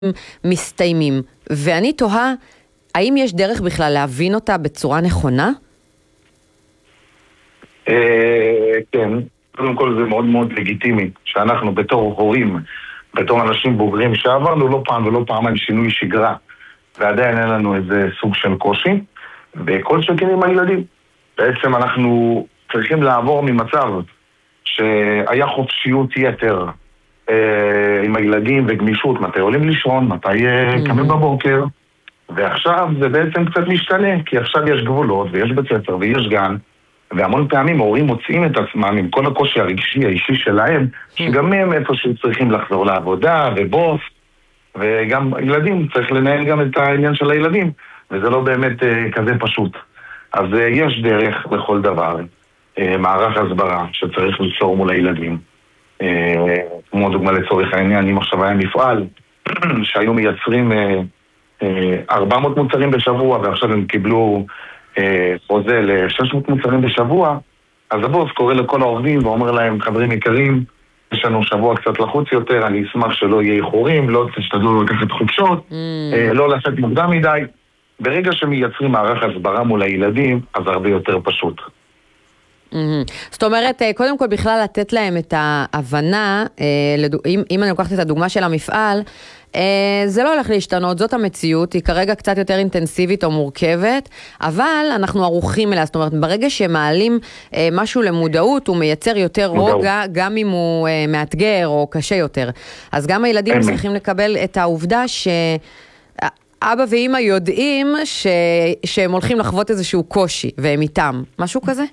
מסתיימים. ואני תוהה, האם יש דרך בכלל להבין אותה בצורה נכונה? כן, קודם כל זה מאוד מאוד לגיטימי, שאנחנו בתור הורים, בתור אנשים בוגרים שעברנו לא פעם ולא פעמיים שינוי שגרה, ועדיין אין לנו איזה סוג של קושי, וכל שכן עם הילדים. בעצם אנחנו צריכים לעבור ממצב שהיה חופשיות יתר עם הילדים וגמישות, מתי עולים לישון, מתי קמים בבוקר, ועכשיו זה בעצם קצת משתנה, כי עכשיו יש גבולות ויש בית ספר ויש גן, והמון פעמים ההורים מוצאים את עצמם עם כל הקושי הרגשי האישי שלהם, שגם הם איפשהו צריכים לחזור לעבודה ובוס, וגם ילדים, צריך לנהל גם את העניין של הילדים, וזה לא באמת כזה פשוט. אז יש דרך לכל דבר, מערך הסברה שצריך ליצור מול הילדים. כמו דוגמה לצורך העניין, אם עכשיו היה מפעל שהיו מייצרים 400 מוצרים בשבוע, ועכשיו הם קיבלו חוזה ל-600 מוצרים בשבוע, אז הבוס קורא לכל העובדים ואומר להם, חברים יקרים, יש לנו שבוע קצת לחוץ יותר, אני אשמח שלא יהיה איחורים, לא תשתדלו לקחת חופשות, לא לעשות מוקדם מדי. ברגע שמייצרים מערך הסברה מול הילדים, אז הרבה יותר פשוט. זאת אומרת, קודם כל בכלל לתת להם את ההבנה, אם אני לוקחת את הדוגמה של המפעל, זה לא הולך להשתנות, זאת המציאות, היא כרגע קצת יותר אינטנסיבית או מורכבת, אבל אנחנו ערוכים אליה, זאת אומרת, ברגע שמעלים משהו למודעות, הוא מייצר יותר רוגע, גם אם הוא מאתגר או קשה יותר. אז גם הילדים צריכים לקבל את העובדה אבא ואמא יודעים שהם הולכים לחוות איזשהו קושי, והם איתם. משהו כזה?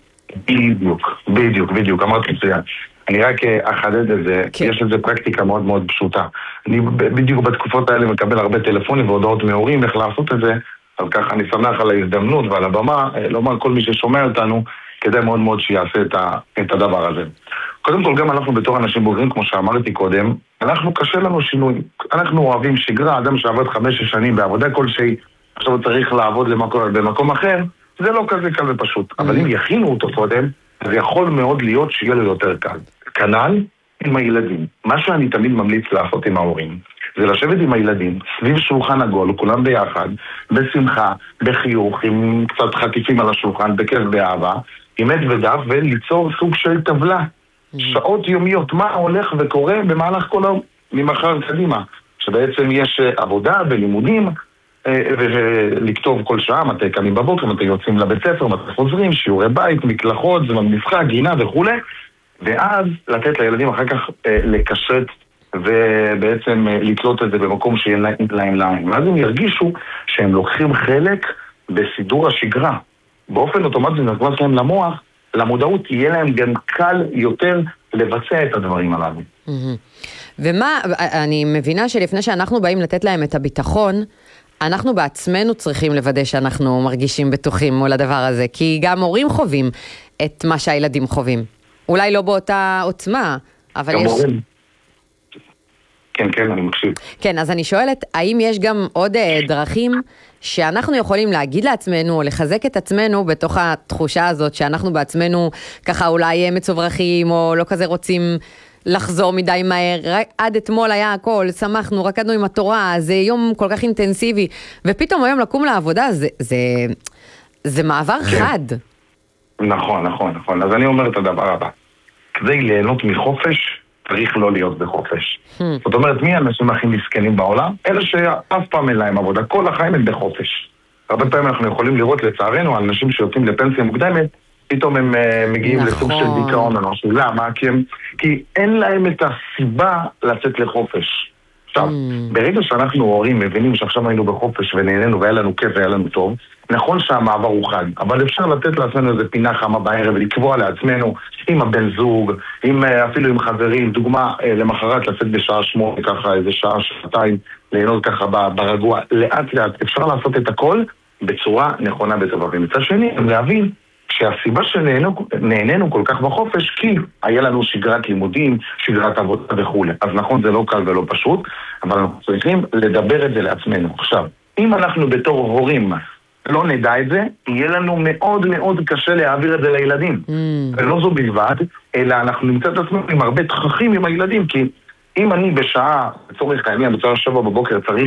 בדיוק, אמרתי מצוין. אני רק אחדד את זה, יש לזה פרקטיקה מאוד מאוד פשוטה. אני בדיוק בתקופות האלה מקבל הרבה טלפונים והודעות מהורים איך לעשות את זה, אז ככה אני שמח על ההזדמנות ועל הבמה, לומר כל מי ששומע אותנו, כדאי מאוד מאוד שיעשה את הדבר הזה. קודם כל גם אנחנו בתור אנשים בוגרים, כמו שאמרתי קודם, אנחנו קשה לנו שינוי. אנחנו אוהבים שגרה, אדם שעבד 5 שנים בעבודה כלשהי, עכשיו הוא צריך לעבוד במקום אחר, זה לא כזה קל ופשוט. אבל אם יכינו אותו קודם, זה יכול מאוד להיות שיהיה לו יותר קל. כנ"ל עם הילדים. מה שאני תמיד ממליץ לעשות עם ההורים, זה לשבת עם הילדים, סביב שולחן עגול, כולם ביחד, בשמחה, בחיוך, עם קצת חטיפים על השולחן, בכיף באהבה, עם עט ודף, וליצור סוג של טבלה. שעות יומיות, מה הולך וקורה במהלך כל היום, ממחר קדימה. שבעצם יש עבודה בלימודים, ולכתוב כל שעה, מתי קמים בבוקר, מתי יוצאים לבית ספר, מתי חוזרים, שיעורי בית, מקלחות, זמן משחק, גינה וכו'. ואז לתת לילדים אחר כך לקשט ובעצם לתלות את זה במקום שיהיה להם לעין. ואז הם ירגישו שהם לוקחים חלק בסידור השגרה. באופן אוטומטי זה נכנס להם למוח, למודעות יהיה להם גם קל יותר לבצע את הדברים הללו. ומה, אני מבינה שלפני שאנחנו באים לתת להם את הביטחון, אנחנו בעצמנו צריכים לוודא שאנחנו מרגישים בטוחים מול הדבר הזה, כי גם הורים חווים את מה שהילדים חווים. אולי לא באותה עוצמה, אבל יש... כן, אני מקשיב. כן, אז אני שואלת, האם יש גם עוד דרכים שאנחנו יכולים להגיד לעצמנו, או לחזק את עצמנו בתוך התחושה הזאת, שאנחנו בעצמנו ככה אולי מצוברחים, או לא כזה רוצים לחזור מדי מהר, עד אתמול היה הכל, שמחנו, רקדנו עם התורה, זה יום כל כך אינטנסיבי, ופתאום היום לקום לעבודה, זה מעבר חד. נכון. אז אני אומר את הדבר הבא. כדי ליהנות מחופש, צריך לא להיות בחופש. זאת אומרת, מי האנשים הכי מסכנים בעולם? אלה שאף פעם אין להם עבודה, כל החיים הם בחופש. הרבה פעמים אנחנו יכולים לראות לצערנו על אנשים שיוצאים לפנסיה מוקדמת, פתאום הם מגיעים לסוג של דיכאון או משהו. למה? כי אין להם את הסיבה לצאת לחופש. עכשיו, ברגע שאנחנו הורים מבינים שעכשיו היינו בחופש ונהנינו והיה לנו כיף והיה לנו טוב, נכון שהמעבר הוא חד, אבל אפשר לתת לעצמנו איזה פינה חמה בערב ולקבוע לעצמנו עם הבן זוג, אפילו עם חברים, דוגמה למחרת לצאת בשעה 8, ככה איזה שעה, שעתיים, ליהנות ככה ברגוע, לאט לאט אפשר לעשות את הכל בצורה נכונה וטובה. ומצד שני, הם להבין שהסיבה שנהנינו כל כך בחופש, כי היה לנו שגרת לימודים, שגרת עבודה וכו'. אז נכון, זה לא קל ולא פשוט, אבל אנחנו צריכים לדבר את זה לעצמנו. עכשיו, אם אנחנו בתור הורים לא נדע את זה, יהיה לנו מאוד מאוד קשה להעביר את זה לילדים. ולא זו בלבד, אלא אנחנו נמצא את עצמנו עם הרבה תככים עם הילדים, כי אם אני בשעה, לצורך העניין, בצורה 7 בבוקר צריך